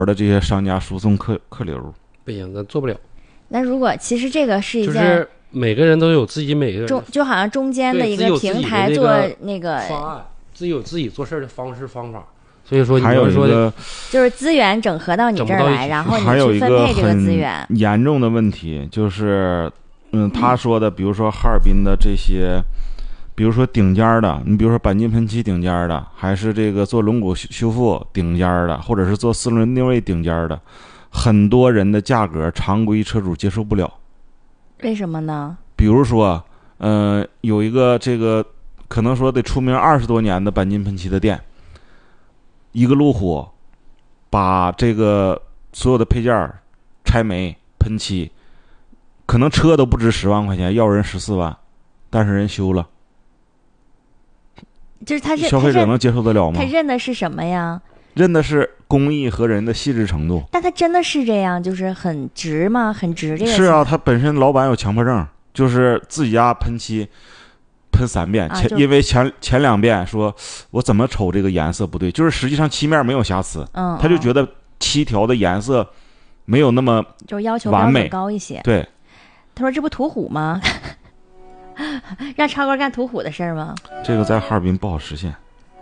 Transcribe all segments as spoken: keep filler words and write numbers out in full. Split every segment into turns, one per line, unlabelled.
的这些商家输送客客流。
不行，咱做不了。
那如果其实这个是一件，
就是每个人都有自己每个人
中，就好像中间的一个平台做那个
方案，自己有自己做事的方式方法。所以说，
还有一个
就是资源整合到你这儿来，然后你去分配这个资源。
严重的问题就是，嗯，他说的，比如说哈尔滨的这些，比如说顶尖的，你比如说钣金喷漆顶尖的，还是这个做轮毂修复顶尖的，或者是做四轮定位顶尖的，很多人的价格常规车主接受不了。
为什么呢？
比如说，呃，有一个这个可能说得出名二十多年的钣金喷漆的店。一个路虎把这个所有的配件拆煤喷漆，可能车都不值十万块钱，要人十四万，但是人修了，
就是他
消费者能接受得了吗？
他认的是什么呀？
认的是工艺和人的细致程度。
但他真的是这样，就是很值吗？很值这个？
是啊，他本身老板有强迫症，就是自己家喷漆喷三遍，前、啊、因为前前两遍说我怎么瞅这个颜色不对，就是实际上漆面没有瑕疵，
嗯，
他就觉得漆条的颜色没有那么
就要求标准高一些。
对，
他说这不途虎吗？让超哥干途虎的事儿吗？
这个在哈尔滨不好实现。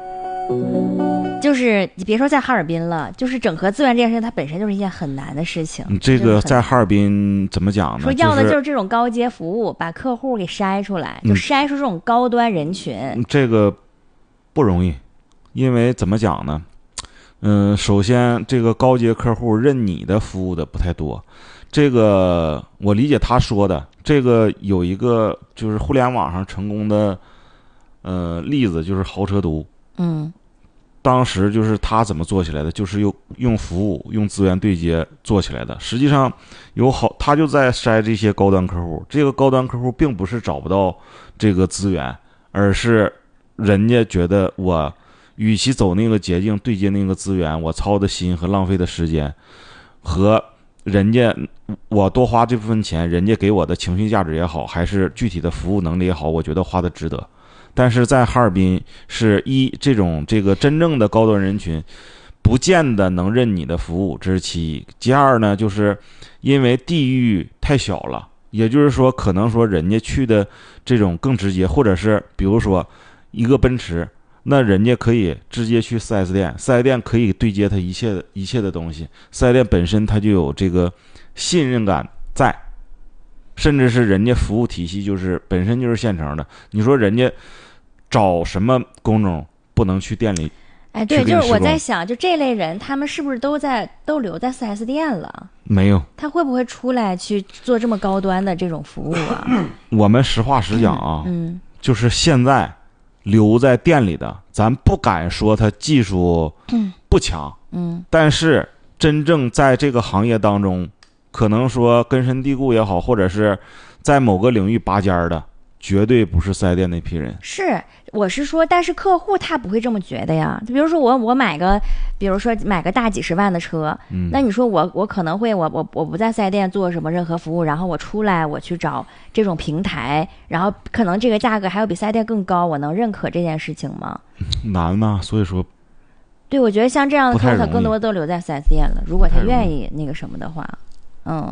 就是你别说在哈尔滨了，就是整合资源这件事情，它本身就是一件很难的事情。
这个在哈尔滨怎么讲呢？
说要的就是这种高阶服务，把客户给筛出来，就筛出这种高端人群。
嗯、这个不容易，因为怎么讲呢？嗯、呃，首先这个高阶客户认你的服务的不太多。这个我理解他说的，这个有一个就是互联网上成功的呃例子，就是豪车都。
嗯。
当时就是他怎么做起来的，就是用用服务用资源对接做起来的。实际上有好，他就在筛这些高端客户，这个高端客户并不是找不到这个资源，而是人家觉得我与其走那个捷径对接那个资源，我操的心和浪费的时间，和人家我多花这部分钱，人家给我的情绪价值也好，还是具体的服务能力也好，我觉得花的值得。但是在哈尔滨，是一这种这个真正的高端人群，不见得能认你的服务，这是其一。其二呢，就是因为地域太小了，也就是说，可能说人家去的这种更直接，或者是比如说一个奔驰，那人家可以直接去 四 S 店， 四 S 店可以对接他一切的一切的东西， 四 S 店本身它就有这个信任感在，甚至是人家服务体系就是本身就是现成的。你说人家找什么工种不能去店里？
哎，对，就是我在想，就这类人，他们是不是都在都留在 四 S 店了？
没有，
他会不会出来去做这么高端的这种服务啊？
我们实话实讲啊，
嗯，嗯
就是现在留在店里的，咱不敢说他技术不强，
嗯，
但是真正在这个行业当中，可能说根深蒂固也好，或者是在某个领域拔尖的。绝对不是四 S 店那批人。
是，我是说，但是客户他不会这么觉得呀。比如说我我买个，比如说买个大几十万的车，
嗯，
那你说我我可能会我我我不在四 S 店做什么任何服务，然后我出来我去找这种平台，然后可能这个价格还要比四 S 店更高，我能认可这件事情吗？
难呐，所以说，
对，我觉得像这样的客户，他更多都留在四 S 店了。如果他愿意那个什么的话，嗯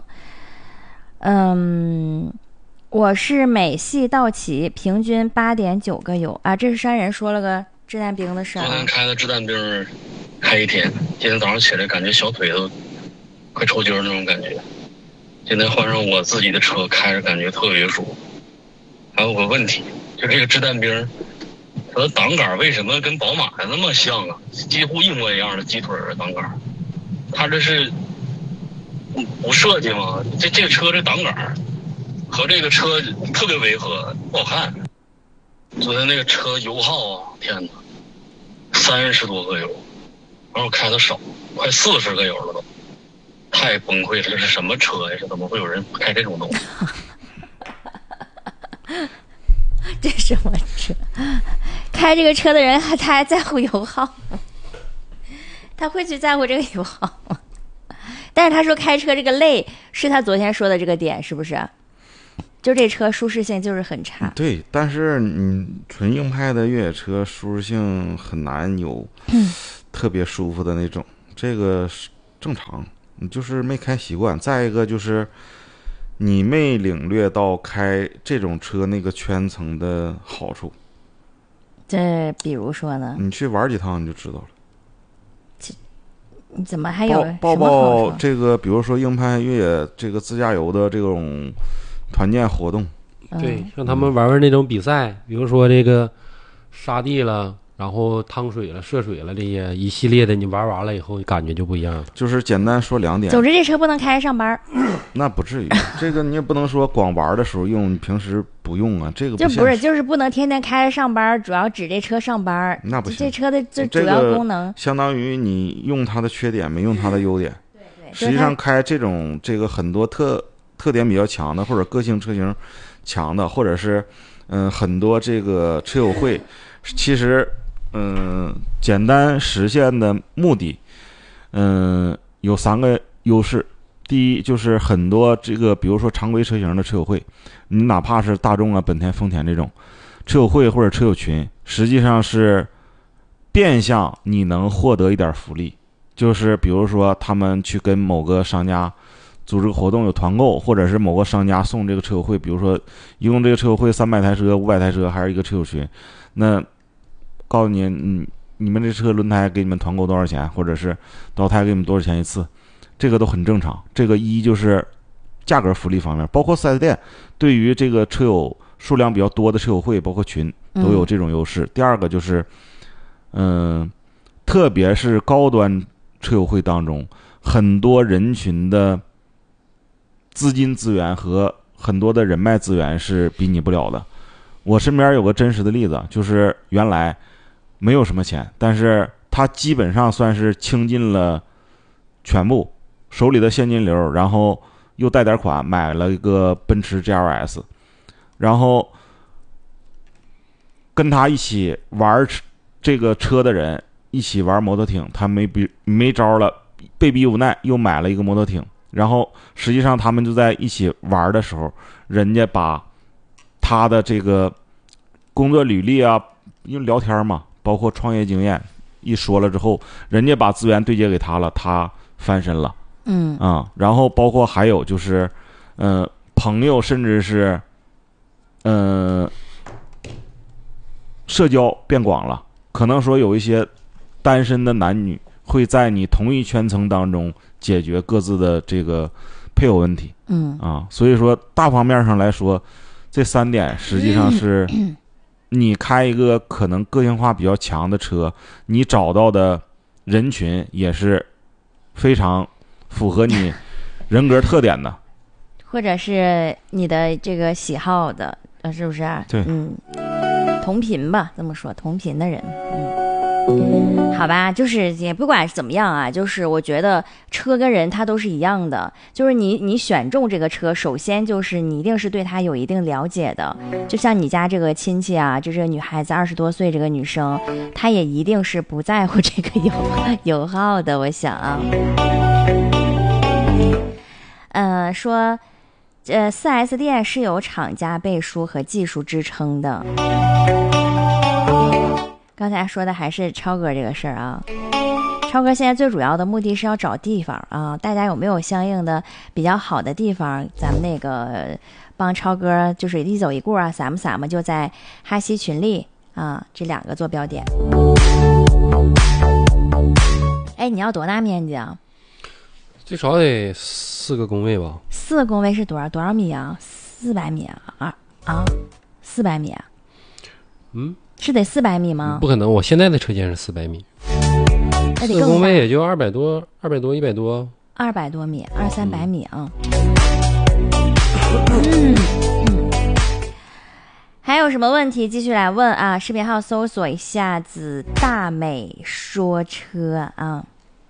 嗯。我是美系道奇，平均八点九个油啊！这是山人说了个掷弹兵的事儿。
昨天开的掷弹兵，开一天，今天早上起来感觉小腿都快抽筋那种感觉。现在换上我自己的车，开着感觉特别舒服。还有个问题，就这个掷弹兵，它的挡杆为什么跟宝马那么像啊？几乎一模一样的鸡腿挡杆，它这是不设计吗？这这个车这挡杆和这个车特别违和，不好看。昨天那个车油耗啊，天哪，三十多个油，然后开的少，快四十个油了都，太崩溃了！这是什么车呀？这怎么会有人开这种东西？
这什么车？开这个车的人还他还在乎油耗吗？他会去在乎这个油耗吗？但是他说开车这个累是他昨天说的这个点，是不是？就这车舒适性就是很差。
对，但是你纯硬派的越野车舒适性很难有特别舒服的那种。这个正常，你就是没开习惯。再一个就是你没领略到开这种车那个圈层的好处。
这比如说呢？
你去玩几趟你就知道了。
你怎么还有什么
报
好
报
处？
这个，比如说硬派越野这个自驾游的这种团建活动，
对，
嗯
让他们玩玩那种比赛，比如说这个沙地了，然后趟水了、涉水了这些一系列的，你玩完了以后感觉就不一样了。
就是简单说两点。
总之这车不能开着上班，
那不至于，这个你也不能说光玩的时候用，你平时不用啊，这个
就不是
现实
就是不能天天开着上班，主要指这车上班。
那不行
这车的最主
这
要
个
功能，
相当于你用它的缺点，没用它的优点。
对
实际上开这种这个很多特特点比较强的，或者个性车型强的，或者是嗯很多这个车友会，其实嗯简单实现的目的，嗯有三个优势。第一就是很多这个比如说常规车型的车友会，你哪怕是大众啊、本田、丰田这种车友会或者车友群，实际上是变相你能获得一点福利。就是比如说他们去跟某个商家组织活动有团购，或者是某个商家送这个车友会，比如说一共这个车友会三百台车、五百台车，还是一个车友群，那告诉你，嗯，你们这车轮胎给你们团购多少钱，或者是导胎给你们多少钱一次，这个都很正常。这个一就是价格福利方面，包括四 S 店对于这个车友数量比较多的车友会，包括群都有这种优势。嗯、第二个就是，嗯、呃，特别是高端车友会当中，很多人群的资金资源和很多的人脉资源是比拟不了的。我身边有个真实的例子，就是原来没有什么钱，但是他基本上算是倾尽了全部手里的现金流，然后又贷点款买了一个奔驰 G L S， 然后跟他一起玩这个车的人一起玩摩托艇，他没比没招了，被逼无奈又买了一个摩托艇。然后实际上他们就在一起玩的时候，人家把他的这个工作履历啊，因为聊天嘛，包括创业经验一说了之后，人家把资源对接给他了，他翻身了。
嗯
啊、嗯，然后包括还有就是，呃，朋友甚至是，嗯、呃，社交变广了。可能说有一些单身的男女会在你同一圈层当中解决各自的这个配偶问题。
嗯
啊，所以说大方面上来说，这三点实际上是你开一个可能个性化比较强的车，你找到的人群也是非常符合你人格特点的，
或者是你的这个喜好的，呃，是不是？
对，
嗯，同频吧，这么说，同频的人，嗯，好吧，就是也不管怎么样啊，就是我觉得车跟人他都是一样的，就是你你选中这个车，首先就是你一定是对他有一定了解的，就像你家这个亲戚啊，就这个女孩子二十多岁这个女生，她也一定是不在乎这个油油耗的，我想啊。呃，说，呃，四 S 店是有厂家背书和技术支撑的。刚才说的还是超哥这个事儿啊。超哥现在最主要的目的是要找地方啊，大家有没有相应的比较好的地方？咱们那个帮超哥就是一走一过啊，咱们咱们就在哈西群里啊，这两个做标点。哎，你要多大面积啊？
最少得四个工位吧。
四个工位是多少多少米啊？四百米啊啊啊！四百米啊？
嗯，
是得四百米吗？
不可能，我现在的车间是四百米，
那得
四个工
更大，
位也就二百多，二百多，一百多，
二百多米，二三百米啊。嗯嗯。还有什么问题继续来问啊？视频号搜索一下子大美说车啊。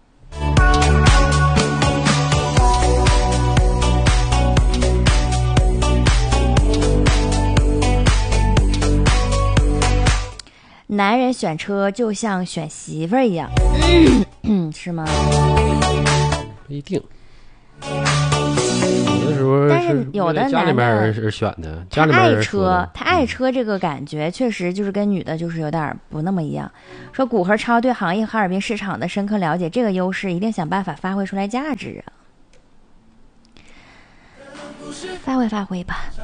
男人选车就像选媳妇儿一样，嗯，是吗？
不一定。有的时候
但是有的
家里面
男的
人是选的，
他
家里面
爱
人说的
车，他爱车这个感觉确实就是跟女的就是有点不那么一样。说古和超对行业哈尔滨市场的深刻了解，这个优势一定想办法发挥出来价值啊，发挥发挥吧。